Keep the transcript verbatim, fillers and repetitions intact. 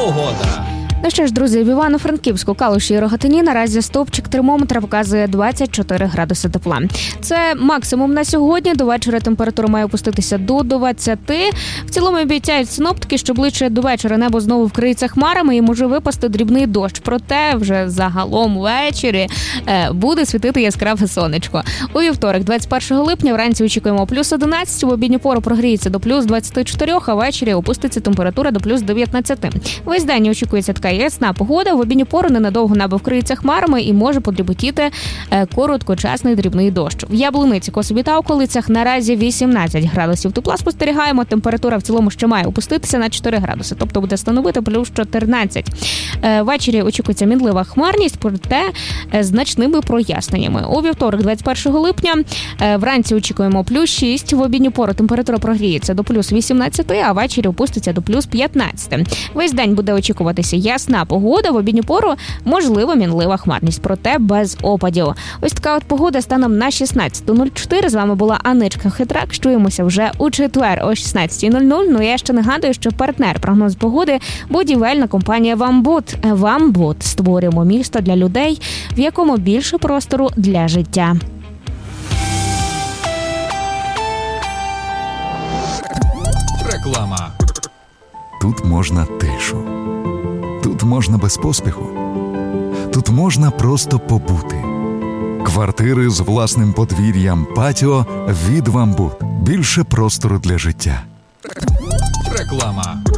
погода. Ну що ж, друзі, в Івано-Франківську, Калуші і Рогатині наразі стовпчик термометра показує двадцять чотири градуси тепла. Це максимум на сьогодні. До вечора температура має опуститися до двадцяти. В цілому обіцяють синоптики, що ближче до вечора небо знову вкриється хмарами і може випасти дрібний дощ. Проте вже загалом ввечері буде світити яскраве сонечко. У вівторок, двадцять першого липня, вранці очікуємо плюс одинадцять, в обідню пору прогріється до плюс двадцяти чотирьох, а ввечері опуститься температура до плюс дев'ятнадцяти. Весь день очікується така ясна погода, в обідню пору ненадовго небо вкриється хмарами і може подріботіти короткочасний дрібний дощ. В Яблуниці, Косові та околицях наразі вісімнадцять градусів тепла спостерігаємо. Температура в цілому ще має опуститися на чотири градуси, тобто буде становити плюс чотирнадцять. Ввечері очікується мінлива хмарність, проте значними проясненнями. У вівторок, двадцять першого липня, вранці очікуємо плюс шість, в обідню пору температура прогріється до плюс вісімнадцяти, а ввечері опуститься до плюс п'ятнадцяти. Весь день буде очікуватися ясна погода, в обідню пору можливо мінлива хмарність, проте без опадів. Ось така от погода станом на шістнадцята нуль чотири. З вами була Аничка Хитрак. Чуємося вже у четвер о шістнадцята нуль нуль. Ну, я ще нагадую, що партнер прогноз погоди – будівельна компанія «Вамбуд». «Вамбуд» – створюємо місто для людей, в якому більше простору для життя. Реклама. Тут можна тишу. Тут можна без поспіху. Тут можна просто побути. Квартири з власним подвір'ям, патіо від «Вамбуд». Більше простору для життя. Реклама.